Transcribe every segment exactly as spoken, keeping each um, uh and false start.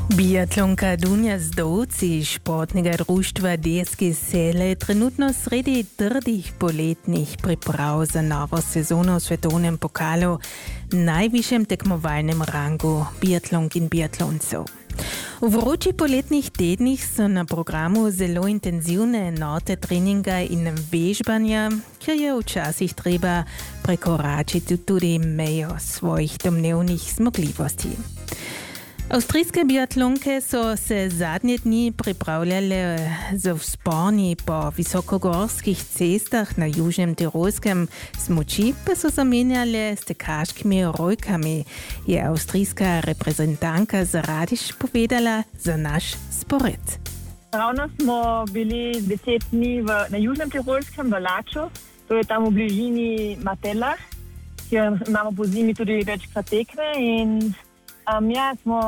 Biatlonka Dunja Zdovci, športnega društva D S G Sele, trenutno sredi trdih poletnih priprav za novo sezono v svetovnem pokalu, najvišjem tekmovalnem rangu biatlonk in biatloncev. V vroči poletnih tednih so na programu zelo intenzivne enote treninga in vežbanja, kjer je včasih treba prekoračiti tudi mejo svojih domnevnih zmogljivosti. Avstrijske biatlonke so se zadnje dni pripravljale z vzponi po visokogorskih cestah na Južnem Tirolskem, smuči pa so zamenjale s tekaškimi rojkami, je avstrijska reprezentantka za Radiš povedala za naš spored. Ravno smo bili deset dni v, na Južnem Tirolskem v Laču, to je tam v bližini Matella, kjer imamo po zimi tudi večkrat tekme in Um, ja, smo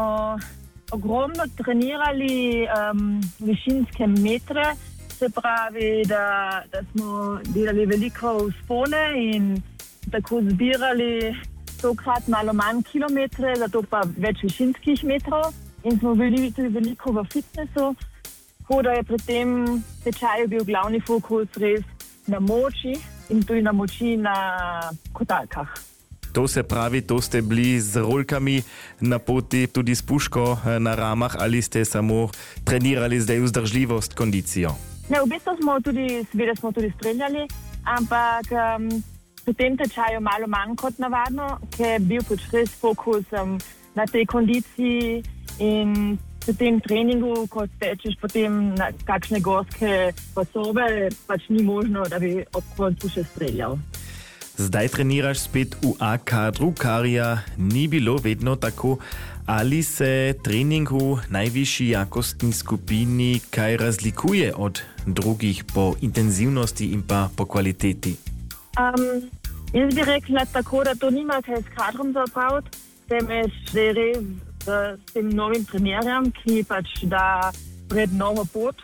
ogromno trenirali um, višinske metre, se pravi, da, da smo delali veliko vzpone in tako zbirali tokrat malo manj kilometre, zato pa več višinskih metrov in smo bili tudi veliko v fitnessu, tako da je pri tem tečaju bil glavni fokus res na moči in tudi na moči na kotalkah. To se pravi, to ste bili z rolkami na poti, tudi s puško na ramah, ali ste samo trenirali zdaj vzdržljivost, kondicijo? Ne, v bistvu smo tudi, seveda smo tudi streljali, ampak um, v tem tečaju malo manj kot navadno, ker je bil pač res fokus um, na tej kondiciji in v tem treningu, ko tečeš potem na kakšne gorske pasove, pač ni možno, da bi ob koncu še streljal. Zdaj treniraš spet v A kadru, kar je ni bilo vedno tako. Ali se trening v najvišji jakostni skupini kaj razlikuje od drugih po intenzivnosti in pa po kvaliteti? Um, jaz bi rekla tako, da to nima kaj s kadrom za opraviti, temveč je res s tem novim trenerjem, ki pač da pred novo pot.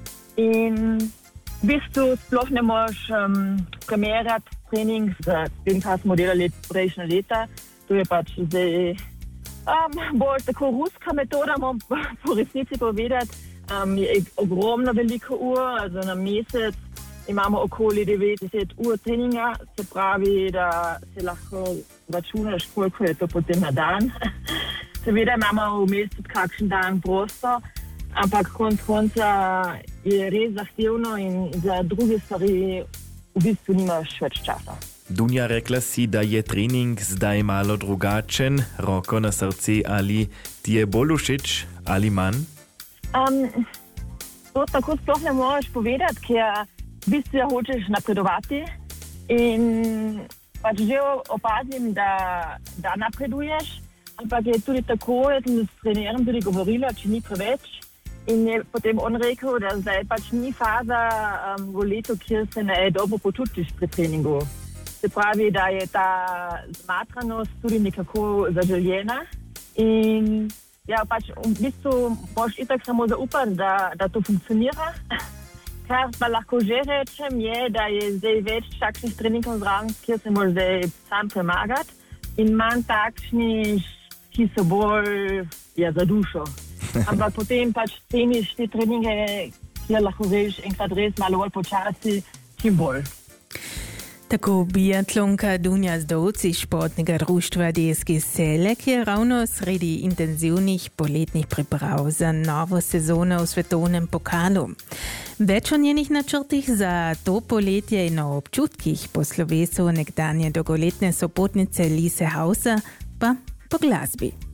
In v bistvu sploh ne moreš um, primerjati trening z tem, kar smo delali prejšnje leta. To je pač zdaj um, bolj tako ruska metoda, moram po resnici povedati. Um, je ogromno veliko ur, also na mesec imamo okoli devetdeset ur treninga, se pravi, da se lahko računaš, koliko je to potem na dan. Seveda imamo v mesecu kakšen dan prosto, ampak konc konca je res zahtevno in za druge stvari v bistvu nimaš več časa. Dunja, rekla si, da je trening zdaj malo drugačen, roko na srce, ali ti je bolj všeč ali manj? Um, to tako sploh ne moreš povedati, ker v bistvu hočeš napredovati in pač že opazim, da, da napreduješ, ampak je tudi tako, jaz sem s trenerjem tudi govorila, če ni preveč. In je potem on rekel, da zdaj pač ni faza um, v letu, kjer se ne dobro počutiš pri treningu. Se pravi, da je ta zmatranost tudi nekako zaželjena. In ja, pač v bistvu moraš itak samo zaupati, da, da to funkcionira. Kar pa lahko že rečem je, da je zdaj več takšnih treningov zraven, kjer se moraš zdaj sam premagati in manj takšnih, ki so bolj ja, za dušo. Ampak potem pač ceniš te treninge, kjer lahko veš enkrat res malo bolj počasi, čim bolj. Tako biatlonka Dunja Zdovci, športnega društva D S G Sele, ki je ravno sredi intenzivnih poletnih priprav za novo sezono v svetovnem pokalu. Več o njenih načrtih za to poletje in o občutkih po slovesu nekdanje dolgoletne sopotnice Lise Hauser pa po glasbi.